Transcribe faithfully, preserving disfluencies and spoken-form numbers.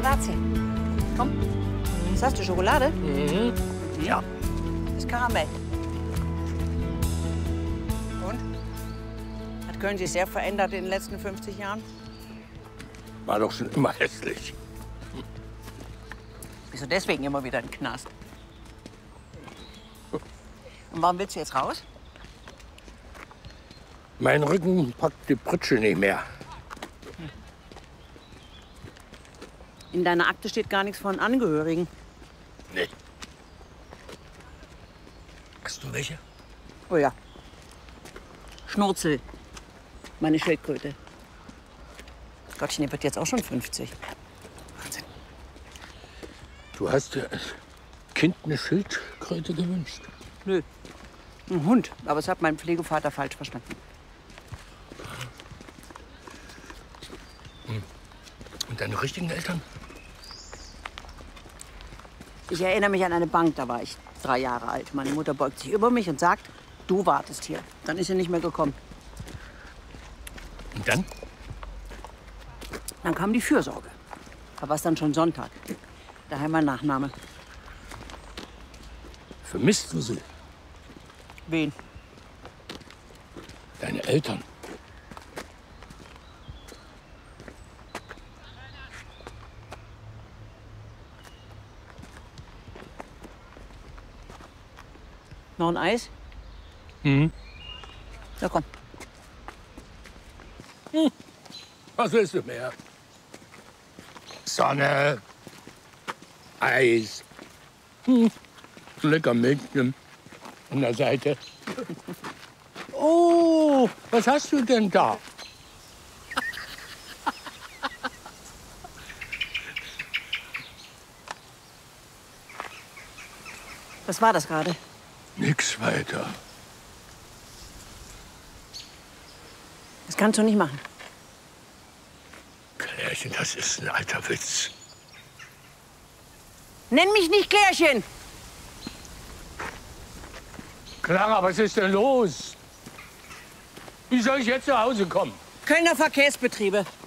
Grazie. Komm. Was hast du, Schokolade? Mhm. Ja. Das ist Karamell. Und? Hat Köln sich sehr verändert in den letzten fünfzig Jahren? War doch schon immer hässlich. Bist du deswegen immer wieder im Knast? Und warum willst du jetzt raus? Mein Rücken packt die Pritsche nicht mehr. In deiner Akte steht gar nichts von Angehörigen. Nee. Hast du welche? Oh ja. Schnurzel. Meine Schildkröte. Gottchen, die wird jetzt auch schon fünfzig. Wahnsinn. Du hast dir als Kind eine Schildkröte gewünscht? Nö. Ein Hund. Aber das hat mein Pflegevater falsch verstanden. Und deine richtigen Eltern? Ich erinnere mich an eine Bank, da war ich drei Jahre alt. Meine Mutter beugt sich über mich und sagt, du wartest hier. Dann ist sie nicht mehr gekommen. Und dann? Dann kam die Fürsorge. Da war es dann schon Sonntag. Daheim mein Nachname. Vermisst du sie? Wen? Deine Eltern? Noch ein Eis? Mhm. Ja, komm. Hm. Was willst du mehr? Sonne, Eis, hm. lecker Milchchen an der Seite. Oh, was hast du denn da? Was war das gerade? Nix weiter. Das kannst du nicht machen. Klärchen, das ist ein alter Witz. Nenn mich nicht Klärchen! Clara, was ist denn los? Wie soll ich jetzt nach Hause kommen? Kölner Verkehrsbetriebe.